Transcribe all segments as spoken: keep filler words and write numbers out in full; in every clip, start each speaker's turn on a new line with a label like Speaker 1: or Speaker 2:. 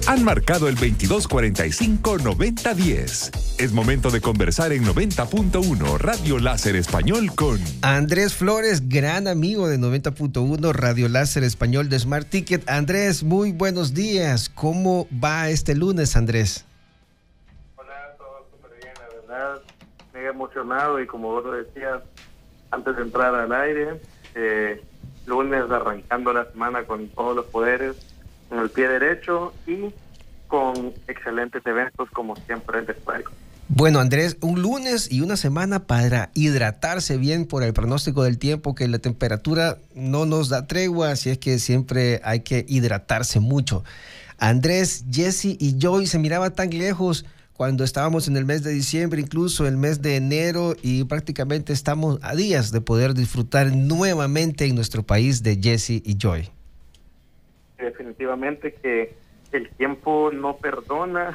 Speaker 1: han marcado el veintidós cuarenta y cinco noventa diez. Es momento de conversar en noventa punto uno Radio Láser Español con
Speaker 2: Andrés Flores, gran amigo de noventa punto uno Radio Láser Español de Smart Ticket. Andrés, muy buenos días. ¿Cómo va este lunes, Andrés?
Speaker 3: Hola, todo súper bien, la verdad. Me he emocionado y como vos lo decías antes de entrar al aire, eh, lunes arrancando la semana con todos los poderes, con el pie derecho y con excelentes eventos como siempre les traigo.
Speaker 2: Bueno, Andrés, un lunes y una semana para hidratarse bien por el pronóstico del tiempo, que la temperatura no nos da tregua, así es que siempre hay que hidratarse mucho. Andrés, Jesse y Joy se miraba tan lejos cuando estábamos en el mes de diciembre, incluso el mes de enero, y prácticamente estamos a días de poder disfrutar nuevamente en nuestro país de Jesse y Joy.
Speaker 3: Definitivamente que el tiempo no perdona.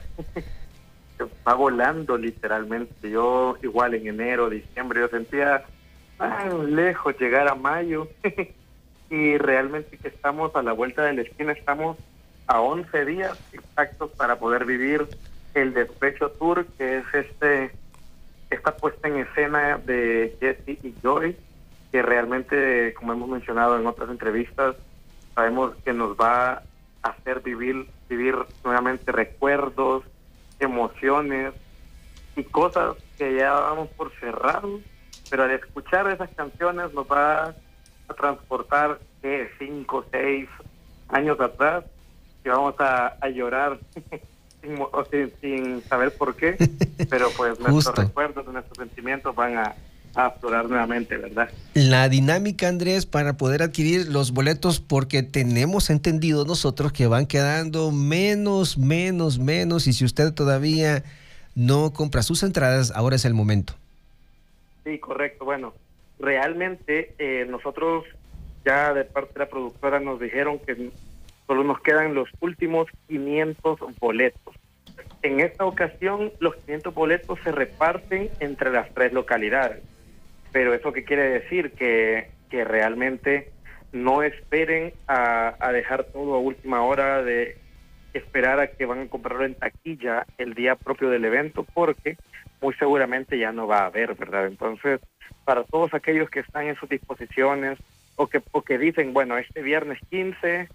Speaker 3: Va volando literalmente. Yo igual en enero, diciembre, yo sentía tan lejos llegar a mayo y realmente que estamos a la vuelta de la esquina, estamos a once días exactos para poder vivir el Despecho Tour, que es este esta puesta en escena de Jesse y Joy, que realmente, como hemos mencionado en otras entrevistas, sabemos que nos va a hacer vivir, vivir nuevamente recuerdos, emociones y cosas que ya vamos por cerrado, pero al escuchar esas canciones nos va a transportar ¿qué? cinco, seis años atrás, y vamos a, a llorar sin, o sin, sin saber por qué, pero pues nuestros recuerdos, nuestros sentimientos van a a aflorar nuevamente, ¿verdad?
Speaker 2: La dinámica, Andrés, para poder adquirir los boletos, porque tenemos entendido nosotros que van quedando menos, menos, menos, y si usted todavía no compra sus entradas, ahora es el momento.
Speaker 3: Sí, correcto. Bueno, realmente eh, nosotros ya de parte de la productora nos dijeron que solo nos quedan los últimos quinientos boletos. En esta ocasión, los quinientos boletos se reparten entre las tres localidades. Pero ¿eso qué quiere decir? Que, que realmente no esperen a, a dejar todo a última hora, de esperar a que van a comprarlo en taquilla el día propio del evento, porque muy seguramente ya no va a haber, ¿verdad? Entonces, para todos aquellos que están en sus disposiciones o que, o que dicen, bueno, este viernes quince,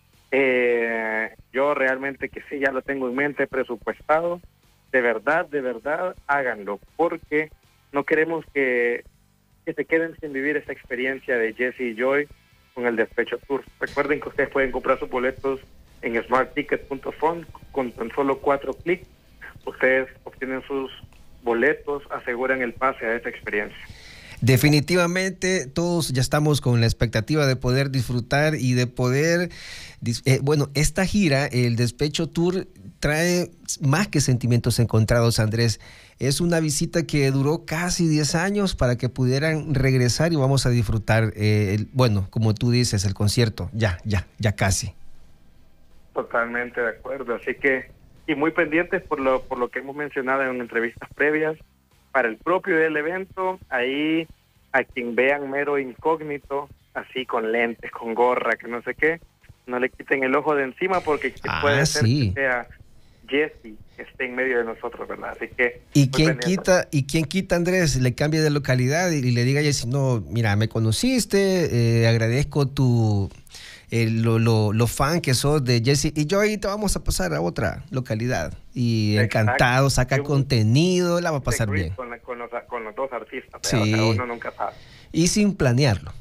Speaker 3: eh, yo realmente que sí, ya lo tengo en mente, presupuestado, de verdad, de verdad, háganlo, porque no queremos que que se queden sin vivir esa experiencia de Jesse y Joy con el Despecho Tour. Recuerden que ustedes pueden comprar sus boletos en smart ticket punto com con tan solo cuatro clics. Ustedes obtienen sus boletos, aseguran el pase a esa experiencia.
Speaker 2: Definitivamente todos ya estamos con la expectativa de poder disfrutar y de poder, eh, bueno, esta gira, el Despecho Tour, trae más que sentimientos encontrados, Andrés. Es una visita que duró casi diez años para que pudieran regresar y vamos a disfrutar, eh, el, bueno, como tú dices, el concierto, ya, ya, ya casi.
Speaker 3: Totalmente de acuerdo, así que, y muy pendientes por lo, por lo que hemos mencionado en entrevistas previas, para el propio del evento, ahí a quien vean mero incógnito, así con lentes, con gorra, que no sé qué, no le quiten el ojo de encima porque
Speaker 2: ah,
Speaker 3: puede ser
Speaker 2: sí.
Speaker 3: que sea Jesse que esté en medio de nosotros, ¿verdad? Así que...
Speaker 2: ¿Y quién quita, y quién quita, Andrés, le cambie de localidad y, y le diga a Jesse, no, mira, me conociste, eh, agradezco tu... Eh, lo, lo, lo fan que sos de Jesse y Joy, te vamos a pasar a otra localidad y exacto, encantado, saca yo, contenido, la va a pasar bien
Speaker 3: con, la, con, los, con los dos artistas,
Speaker 2: sí.
Speaker 3: O sea, uno nunca sabe
Speaker 2: y sin planearlo.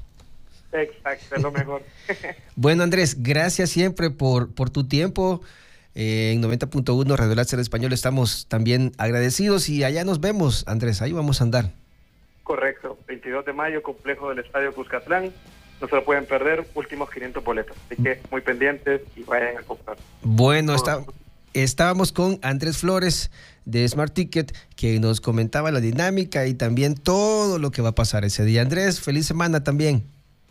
Speaker 3: Exacto, es lo mejor.
Speaker 2: Bueno, Andrés, gracias siempre por, por tu tiempo. Eh, en noventa punto uno Radio Láser Español estamos también agradecidos y allá nos vemos, Andrés, ahí vamos a andar.
Speaker 3: Correcto, veintidós de mayo, complejo del Estadio Cuscatlán. No se lo pueden perder, últimos quinientos boletos. Así que muy pendientes y vayan a comprar.
Speaker 2: Bueno, está, estábamos con Andrés Flores de Smart Ticket, que nos comentaba la dinámica y también todo lo que va a pasar ese día. Andrés, feliz semana también.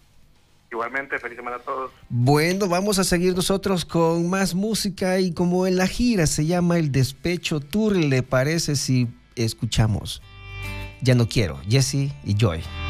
Speaker 3: Igualmente, feliz semana a todos.
Speaker 2: Bueno, vamos a seguir nosotros con más música y como en la gira se llama el Despecho Tour, ¿le parece si escuchamos Ya no quiero, Jesse y Joy?